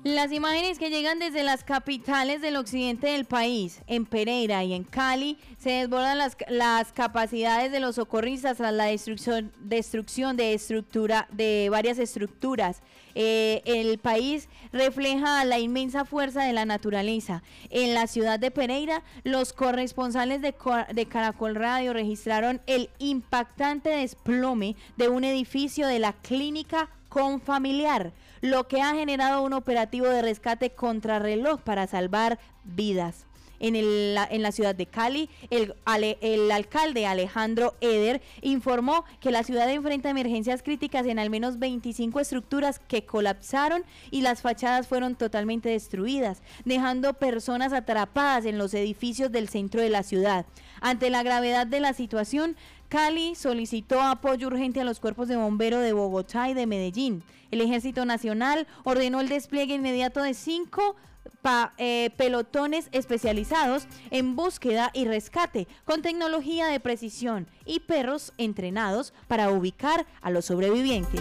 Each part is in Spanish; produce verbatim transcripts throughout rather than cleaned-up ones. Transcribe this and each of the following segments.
Las imágenes que llegan desde las capitales del occidente del país, en Pereira y en Cali, se desbordan las, las capacidades de los socorristas tras la destrucción, destrucción de, estructura, de varias estructuras. Eh, el país refleja la inmensa fuerza de la naturaleza. En la ciudad de Pereira, los corresponsales de, de Caracol Radio registraron el impactante desplome de un edificio de la clínica Confamiliar, lo que ha generado un operativo de rescate contrarreloj para salvar vidas. En, el, en la ciudad de Cali, el, el alcalde Alejandro Eder informó que la ciudad enfrenta emergencias críticas en al menos veinticinco estructuras que colapsaron y las fachadas fueron totalmente destruidas, dejando personas atrapadas en los edificios del centro de la ciudad. Ante la gravedad de la situación, Cali solicitó apoyo urgente a los cuerpos de bomberos de Bogotá y de Medellín. El Ejército Nacional ordenó el despliegue inmediato de cinco Pa, eh, pelotones especializados en búsqueda y rescate con tecnología de precisión y perros entrenados para ubicar a los sobrevivientes.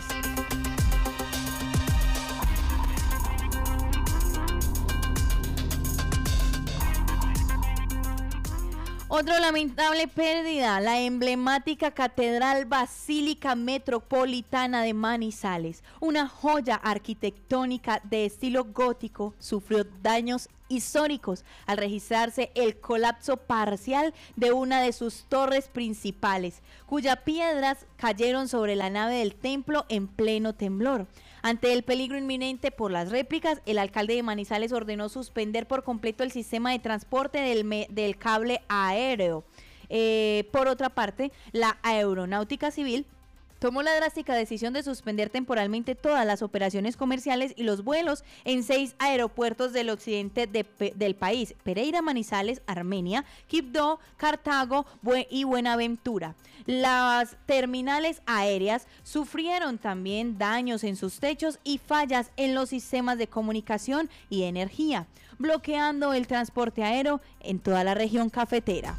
Otra lamentable pérdida, la emblemática Catedral Basílica Metropolitana de Manizales, una joya arquitectónica de estilo gótico, sufrió daños históricos al registrarse el colapso parcial de una de sus torres principales, cuyas piedras cayeron sobre la nave del templo en pleno temblor. Ante el peligro inminente por las réplicas, el alcalde de Manizales ordenó suspender por completo el sistema de transporte del, me, del cable aéreo. Eh, por otra parte, la Aeronáutica Civil tomó la drástica decisión de suspender temporalmente todas las operaciones comerciales y los vuelos en seis aeropuertos del occidente de, del país: Pereira, Manizales, Armenia, Quibdó, Cartago y Buenaventura. Las terminales aéreas sufrieron también daños en sus techos y fallas en los sistemas de comunicación y energía, bloqueando el transporte aéreo en toda la región cafetera.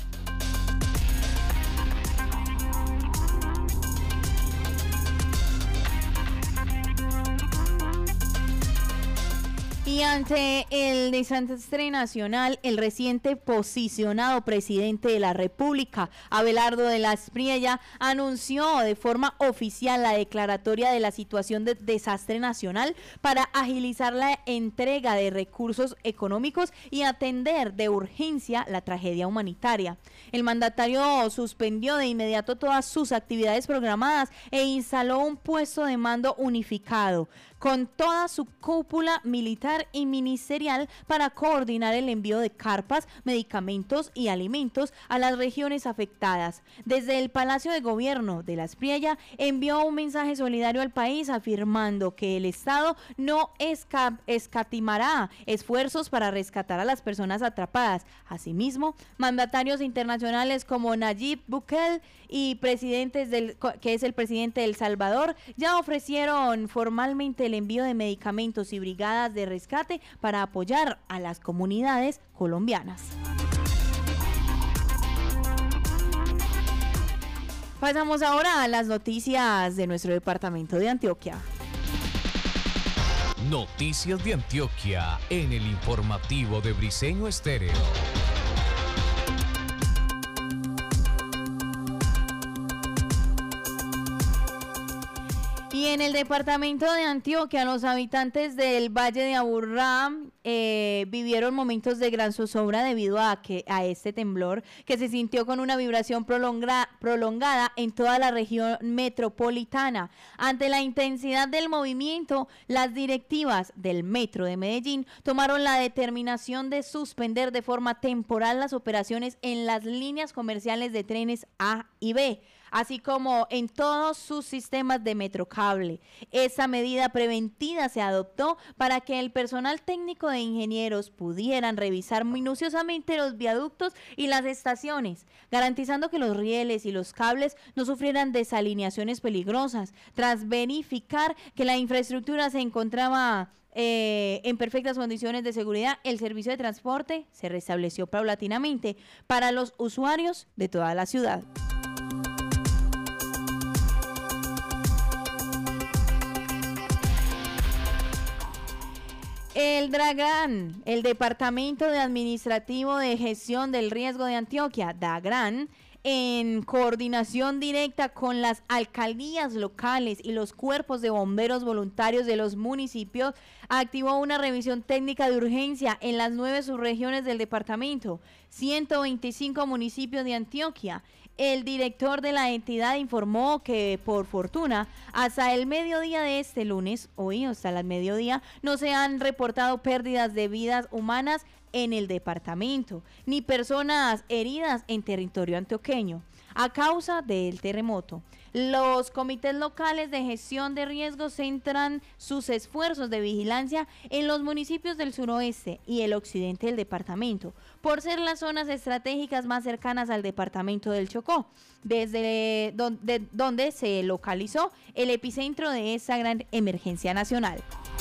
Y ante el desastre nacional, el reciente posicionado presidente de la República, Abelardo de la Espriella, anunció de forma oficial la declaratoria de la situación de desastre nacional para agilizar la entrega de recursos económicos y atender de urgencia la tragedia humanitaria. El mandatario suspendió de inmediato todas sus actividades programadas e instaló un puesto de mando unificado con toda su cúpula militar y ministerial para coordinar el envío de carpas, medicamentos y alimentos a las regiones afectadas. Desde el Palacio de Gobierno de la Espriella envió un mensaje solidario al país afirmando que el Estado no esca- escatimará esfuerzos para rescatar a las personas atrapadas. Asimismo, mandatarios internacionales como Nayib Bukele y presidentes del, que es el presidente de El Salvador, ya ofrecieron formalmente el envío de medicamentos y brigadas de rescate para apoyar a las comunidades colombianas. Pasamos ahora a las noticias de nuestro departamento de Antioquia. Noticias de Antioquia en el informativo de Briseño Estéreo. Y en el departamento de Antioquia, los habitantes del Valle de Aburrá eh, vivieron momentos de gran zozobra debido a, que, a este temblor que se sintió con una vibración prolonga, prolongada en toda la región metropolitana. Ante la intensidad del movimiento, las directivas del Metro de Medellín tomaron la determinación de suspender de forma temporal las operaciones en las líneas comerciales de trenes A y B, así como en todos sus sistemas de Metrocable. Esa medida preventiva se adoptó para que el personal técnico de ingenieros pudieran revisar minuciosamente los viaductos y las estaciones, garantizando que los rieles y los cables no sufrieran desalineaciones peligrosas. Tras verificar que la infraestructura se encontraba Eh, en perfectas condiciones de seguridad, el servicio de transporte se restableció paulatinamente para los usuarios de toda la ciudad. El DAGRAN, el Departamento de Administrativo de Gestión del Riesgo de Antioquia, DAGRAN, en coordinación directa con las alcaldías locales y los cuerpos de bomberos voluntarios de los municipios, activó una revisión técnica de urgencia en las nueve subregiones del departamento, ciento veinticinco municipios de Antioquia. El director de la entidad informó que, por fortuna, hasta el mediodía de este lunes, hoy hasta el mediodía, no se han reportado pérdidas de vidas humanas en el departamento, ni personas heridas en territorio antioqueño a causa del terremoto. Los comités locales de gestión de riesgos centran sus esfuerzos de vigilancia en los municipios del suroeste y el occidente del departamento, por ser las zonas estratégicas más cercanas al departamento del Chocó, desde donde, donde se localizó el epicentro de esta gran emergencia nacional.